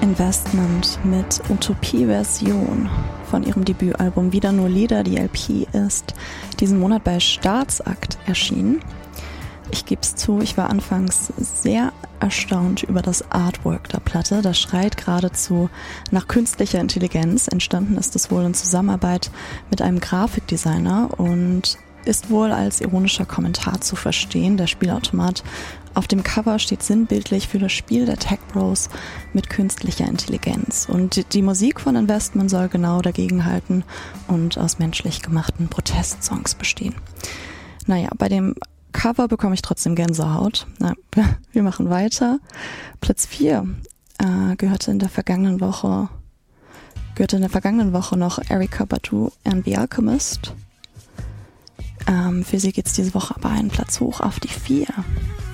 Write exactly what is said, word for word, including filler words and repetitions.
Investment mit Utopie-Version von ihrem Debütalbum Wieder nur Lieder. Die L P ist diesen Monat bei Staatsakt erschienen. Ich gebe es zu, ich war anfangs sehr erstaunt über das Artwork der Platte. Das schreit geradezu nach künstlicher Intelligenz. Entstanden ist es wohl in Zusammenarbeit mit einem Grafikdesigner und ist wohl als ironischer Kommentar zu verstehen. Der Spielautomat auf dem Cover steht sinnbildlich für das Spiel der Tech Bros mit künstlicher Intelligenz. Und die Musik von Investment soll genau dagegenhalten und aus menschlich gemachten Protestsongs bestehen. Naja, bei dem Cover bekomme ich trotzdem Gänsehaut. Na, wir machen weiter. Platz vier äh, gehörte in der vergangenen Woche gehörte in der vergangenen Woche noch Erykah Badu and The Alchemist. Ähm, für sie geht es diese Woche aber einen Platz hoch auf die vier.